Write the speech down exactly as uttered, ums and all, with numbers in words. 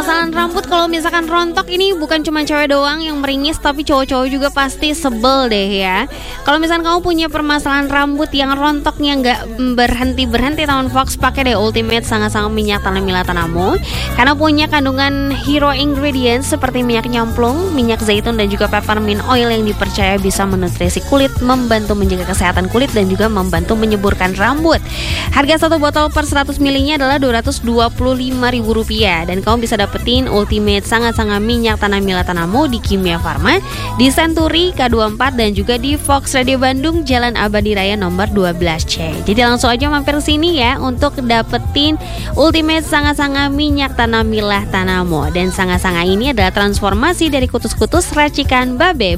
permasalahan rambut kalau misalkan rontok ini bukan cuma cewek doang yang meringis, tapi cowok-cowok juga pasti sebel deh ya. Kalau misalkan kamu punya permasalahan rambut yang rontoknya nggak berhenti-berhenti, tahun Fox pakai deh Ultimate sangat-sangat minyak tanah mila tanamo, karena punya kandungan hero ingredients seperti minyak nyamplung, minyak zaitun dan juga peppermint oil yang dipercaya bisa menutrisi kulit, membantu menjaga kesehatan kulit dan juga membantu menyuburkan rambut. Harga satu botol per seratus mililiternya adalah dua ratus dua puluh lima ribu rupiah, dan kamu bisa dapetin Ultimate sangat-sangat minyak tanah mila tanamo di Kimia Farma, di Century, K dua puluh empat dan juga di Fox Radio Bandung, Jalan Abadi Raya nomor dua belas C. Jadi langsung aja mampir sini ya untuk dapetin Ultimate sangat-sangat minyak tanah mila tanamo. Dan sangat-sangat ini adalah transformasi dari kutus-kutus racikan Babe.